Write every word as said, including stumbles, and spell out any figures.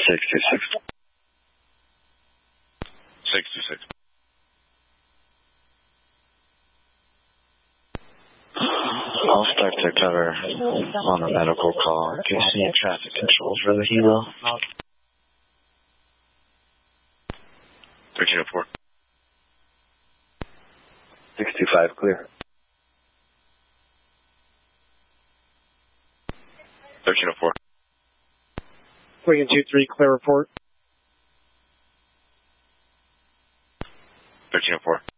six two six. six two six. I'll start to cover on the medical call. Do you see any traffic controls for the helo? thirteen oh four. six two five, clear. thirteen oh four. Wigan two three, clear report. thirteen oh four.